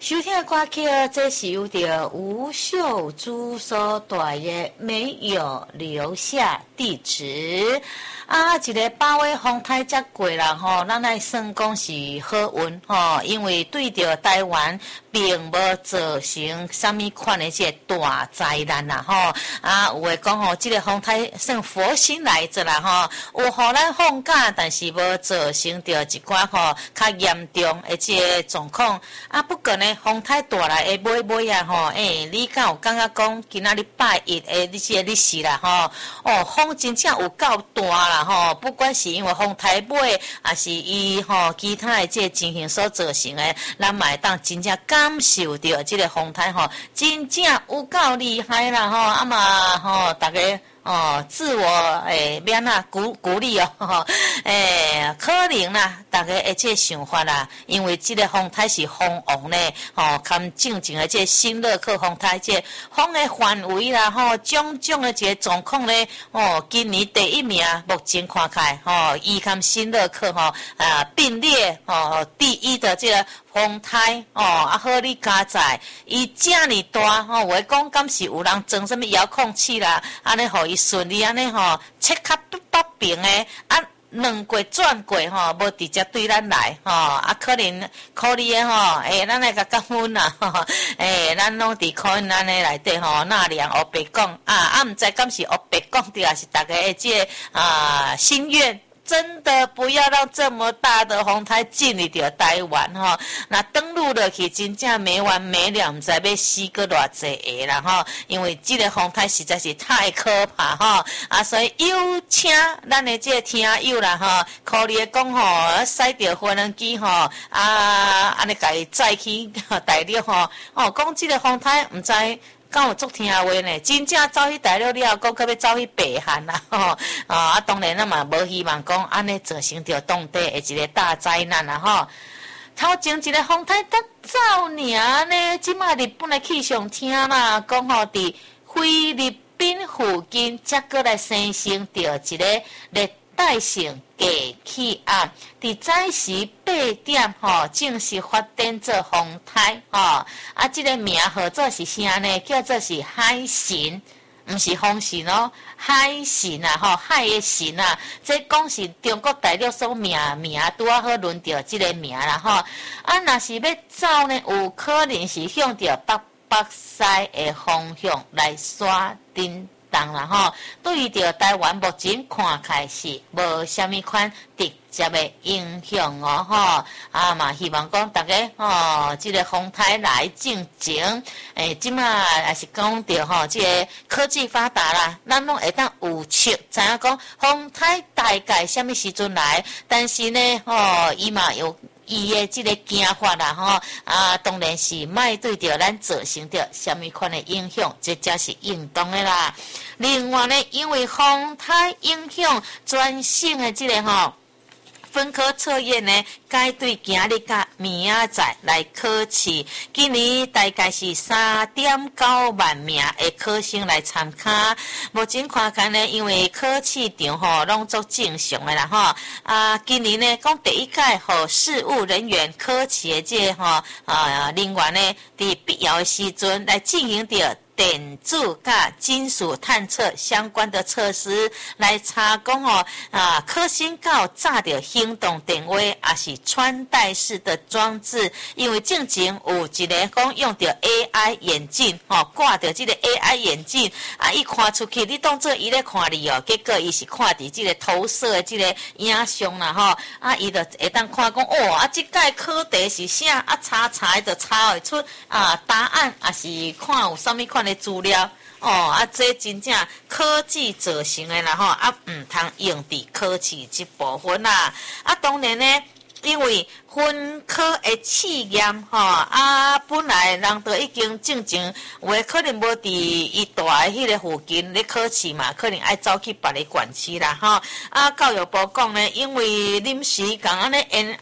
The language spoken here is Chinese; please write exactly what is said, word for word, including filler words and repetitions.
收听的歌曲，这是由着吴秀珠所带的，没有留下地址。啊，一个八月风台才过啦吼，咱来算讲是好运吼，因为对着台湾并无造成什么款的这个大灾难啦吼。啊，有诶讲吼，这个风台算佛心来着啦吼，有互咱放假，但是无造成着一寡吼较严重的这个状况。啊，不过呢，风台大来的尾尾啊吼，诶、欸，你敢有感觉讲今仔日拜一的你这个日时啦吼？哦，风真正有够大啦。吼，不管是因为风台尾，还是伊吼其他的这情形所造成的，咱嘛会当真正感受到这个风台吼，真正有够厉害啦吼，啊嘛吼，大家。哦，自我诶，免啊鼓鼓励哦，吼诶，可能啦，大家诶这想法啦，因为这个风台是风王咧，吼，看正正的这新乐克风台这风的范围啦，吼，种种的这状况咧，哦，今年第一名，目前看开，吼，伊看新乐克吼啊并列哦第一的这个。风台哦，啊好你加载，伊这么大吼，我讲敢是有人装什么遥控器啦，安尼互伊顺利安尼吼，切卡不北平诶，啊两过转过吼，无直接对咱来吼，啊可能可能诶吼，诶咱来甲感恩啦，诶咱拢伫可能咱诶内底吼，纳凉黑白讲啊，啊毋知敢是黑白讲着，还是大家诶这个啊心愿。真的不要让这么大的风台进入到台湾哈，那登陆落去真正没完没了，唔知要死个偌济个啦哈，因为这个风台实在是太可怕哈啊，所以有请咱的这个听友啦哈，可以讲吼，驶着无人机吼啊，安尼家载去大陆吼，哦，讲这个风台唔知。敢有足听话呢？真正走去大陆了，讲可要走去北韩啦，吼啊！当然咱嘛无希望讲安尼造成着当地的一个大灾难啦，吼。头前一个风台得走尔呢，即马日本的气象厅啦，讲吼伫菲律宾附近，则过来生成着一个热带性低气压，伫早时八点吼正式发展做风台吼，啊，这个名号做是啥呢？叫做是海神，毋是风神哦，海神啊吼，海的神啊，这讲是中国大陆所命名拄啊好轮到这个名啦吼，啊，若是要走呢，有可能是向着北北西的方向来刷顶。当然吼，对于着台湾目前看开是无虾米款直接的影响哦吼，啊嘛希望讲大家吼，这个风台来进前，诶，即马也是讲着吼，这个科技发达啦，咱拢会当有测，知影讲风台大概虾米时阵来，但是呢，吼，伊嘛有。伊的这个惊法啦吼，啊，当然是卖对着咱造成着什么款的影响，这才是应当的啦。另外呢，因为风台影响专省的这个吼。分科测验呢，该对今日甲明仔载来考试，今年大概是三点九万名的考生来参加。目前看看呢，因为考试场吼拢做正常的啦吼。啊，今年呢讲第一届吼事务人员考试的这吼啊人员呢，伫必要的时阵来进行着。电子甲金属探测相关的测试来查讲哦啊，科兴到炸着行动电话，也是穿戴式的装置。因为正前有一个讲用着 A I 眼镜哦，挂着这个 A I 眼镜啊，伊看出去，你当做伊咧看你哦，结果伊是看伫这个投射的这个影像啦吼，啊，伊就会当看讲哦，啊，这届考题是啥啊，查查就查会出啊答案，也是看有啥物款。资料哦啊，这真正科技造成的啦吼，啊毋通用伫考试这部分啦。啊，当然呢，因为分科的试验吼啊，本来人都已经正正，有诶可能无伫伊大诶迄个附近咧考试嘛，可能爱走去别个县市啦吼。啊，教育部讲呢，因为临时共安尼因。